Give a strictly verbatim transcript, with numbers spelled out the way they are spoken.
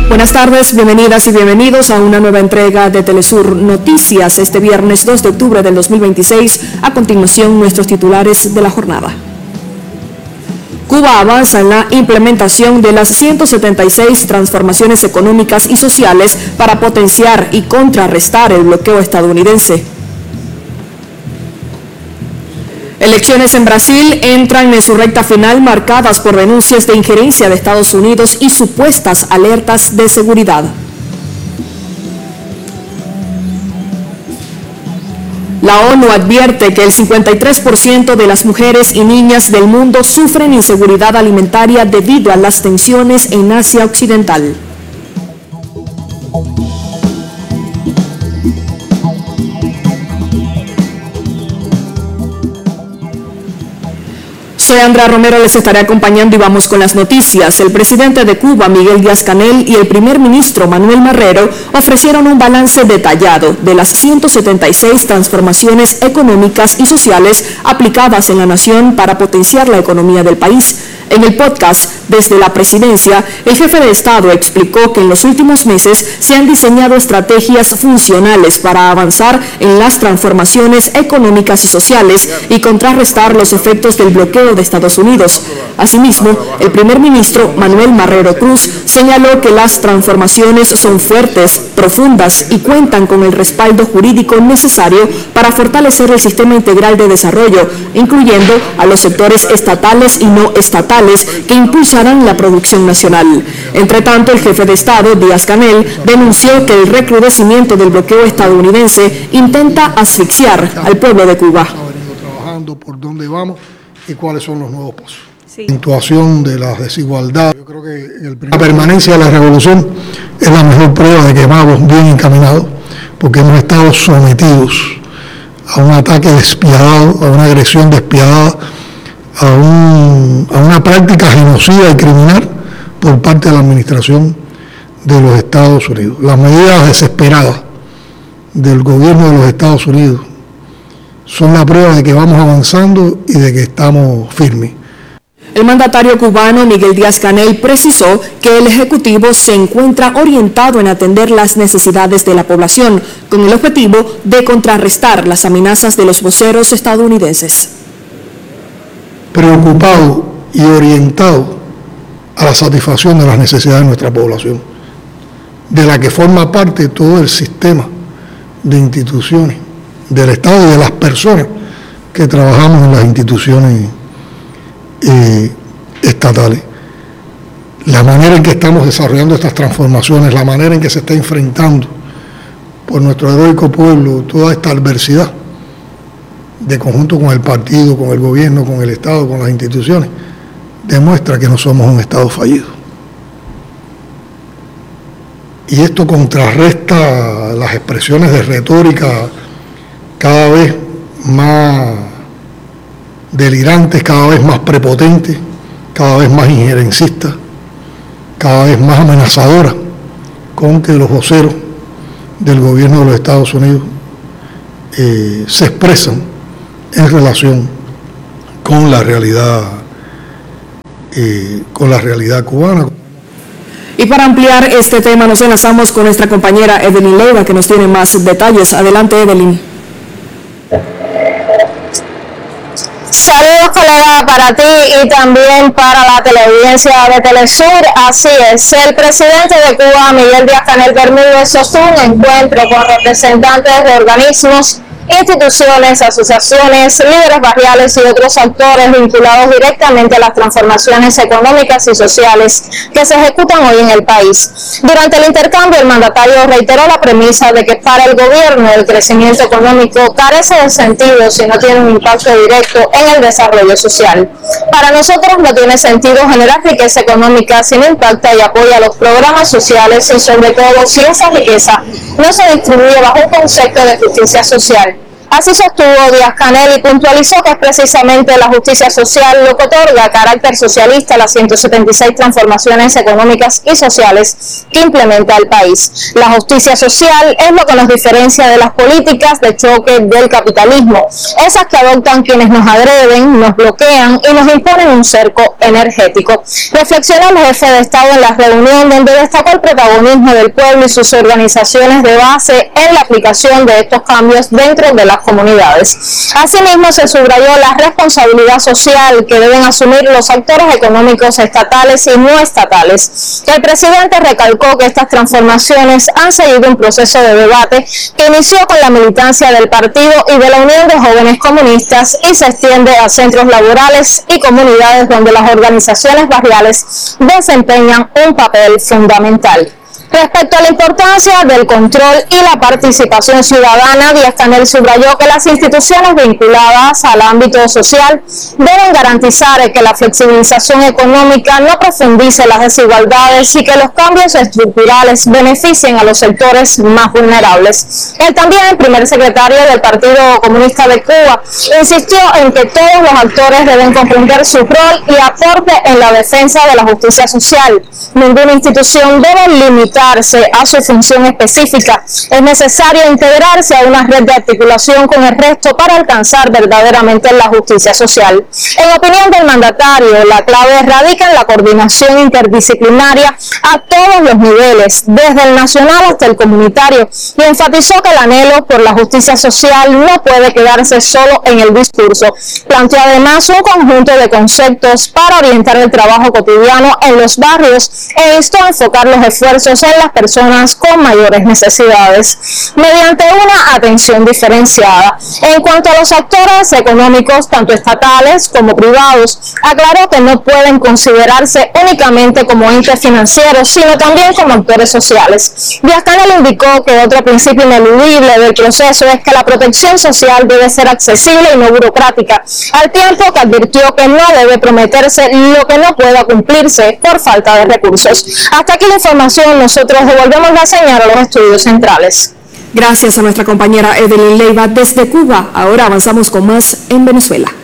Buenas tardes, bienvenidas y bienvenidos a una nueva entrega de Telesur Noticias este viernes dos de octubre del dos mil veintiséis. A continuación, nuestros titulares de la jornada. Cuba avanza en la implementación de las ciento setenta y seis transformaciones económicas y sociales para potenciar y contrarrestar el bloqueo estadounidense. Elecciones en Brasil entran en su recta final marcadas por denuncias de injerencia de Estados Unidos y supuestas alertas de seguridad. La ONU advierte que el cincuenta y tres por ciento de las mujeres y niñas del mundo sufren inseguridad alimentaria debido a las tensiones en Asia Occidental. Soy Andrea Romero, les estaré acompañando y vamos con las noticias. El presidente de Cuba, Miguel Díaz-Canel, y el primer ministro, Manuel Marrero, ofrecieron un balance detallado de las ciento setenta y seis transformaciones económicas y sociales aplicadas en la nación para potenciar la economía del país. En el podcast Desde la Presidencia, el jefe de Estado explicó que en los últimos meses se han diseñado estrategias funcionales para avanzar en las transformaciones económicas y sociales y contrarrestar los efectos del bloqueo de Estados Unidos. Asimismo, el primer ministro Manuel Marrero Cruz señaló que las transformaciones son fuertes, profundas y cuentan con el respaldo jurídico necesario para fortalecer el sistema integral de desarrollo, incluyendo a los sectores estatales y no estatales que impulsarán la producción nacional. Entre tanto, el jefe de Estado, Díaz-Canel, denunció que el recrudecimiento del bloqueo estadounidense intenta asfixiar al pueblo de Cuba. Trabajando por dónde vamos y cuáles son los nuevos pasos. Sí. La situación de las desigualdades. Yo creo que el primer... la permanencia de la revolución es la mejor prueba de que vamos bien encaminados, porque hemos estado sometidos a un ataque despiadado, a una agresión despiadada, a, un, a una práctica genocida y criminal por parte de la administración de los Estados Unidos. Las medidas desesperadas del gobierno de los Estados Unidos son la prueba de que vamos avanzando y de que estamos firmes. El mandatario cubano Miguel Díaz-Canel precisó que el Ejecutivo se encuentra orientado en atender las necesidades de la población, con el objetivo de contrarrestar las amenazas de los voceros estadounidenses. Preocupado y orientado a la satisfacción de las necesidades de nuestra población, de la que forma parte todo el sistema de instituciones del Estado y de las personas que trabajamos en las instituciones eh, estatales. La manera en que estamos desarrollando estas transformaciones, la manera en que se está enfrentando por nuestro heroico pueblo toda esta adversidad, de conjunto con el partido, con el gobierno, con el Estado, con las instituciones, demuestra que no somos un Estado fallido. Y esto contrarresta las expresiones de retórica cada vez más delirantes, cada vez más prepotentes, cada vez más injerencistas, cada vez más amenazadoras con que los voceros del gobierno de los Estados Unidos eh, se expresan en relación con la realidad, eh, con la realidad cubana. Y para ampliar este tema nos enlazamos con nuestra compañera Evelyn Leiva, que nos tiene más detalles. Adelante, Evelyn. Saludos, colega, para ti y también para la teleaudiencia de Telesur. Así es, el presidente de Cuba, Miguel Díaz-Canel Bermúdez, sostuvo un encuentro con representantes de organismos, instituciones, asociaciones, líderes barriales y otros actores vinculados directamente a las transformaciones económicas y sociales que se ejecutan hoy en el país. Durante el intercambio, el mandatario reiteró la premisa de que para el gobierno el crecimiento económico carece de sentido si no tiene un impacto directo en el desarrollo social. Para nosotros no tiene sentido generar riqueza económica si no impacta y apoya los programas sociales y sobre todo si esa riqueza no se distribuye bajo un concepto de justicia social. Así sostuvo Díaz-Canel y puntualizó que es precisamente la justicia social lo que otorga carácter socialista a las ciento setenta y seis transformaciones económicas y sociales que implementa el país. La justicia social es lo que nos diferencia de las políticas de choque del capitalismo, esas que adoptan quienes nos agreden, nos bloquean y nos imponen un cerco energético. Reflexionó el jefe de Estado en la reunión, donde destacó el protagonismo del pueblo y sus organizaciones de base en la aplicación de estos cambios dentro de las comunidades. Asimismo, se subrayó la responsabilidad social que deben asumir los actores económicos estatales y no estatales. El presidente recalcó que estas transformaciones han seguido un proceso de debate que inició con la militancia del partido y de la Unión de Jóvenes Comunistas y se extiende a centros laborales y comunidades donde las organizaciones barriales desempeñan un papel fundamental. Respecto a la importancia del control y la participación ciudadana, Díaz-Canel subrayó que las instituciones vinculadas al ámbito social deben garantizar que la flexibilización económica no profundice las desigualdades y que los cambios estructurales beneficien a los sectores más vulnerables. Él también, primer secretario del Partido Comunista de Cuba, insistió en que todos los actores deben comprender su rol y aporte en la defensa de la justicia social. Ninguna institución debe limitar a su función específica. Es necesario integrarse a una red de articulación con el resto para alcanzar verdaderamente la justicia social. En opinión del mandatario, la clave radica en la coordinación interdisciplinaria a todos los niveles, desde el nacional hasta el comunitario, y enfatizó que el anhelo por la justicia social no puede quedarse solo en el discurso. Planteó además un conjunto de conceptos para orientar el trabajo cotidiano en los barrios e instó a enfocar los esfuerzos en las personas con mayores necesidades, mediante una atención diferenciada. En cuanto a los actores económicos, tanto estatales como privados, aclaró que no pueden considerarse únicamente como entes financieros, sino también como actores sociales. Díaz-Canel indicó que otro principio ineludible del proceso es que la protección social debe ser accesible y no burocrática, al tiempo que advirtió que no debe prometerse lo que no pueda cumplirse por falta de recursos. Hasta aquí la información. Nosotros devolvemos la señal a los estudios centrales. Gracias a nuestra compañera Evelyn Leiva desde Cuba. Ahora avanzamos con más en Venezuela.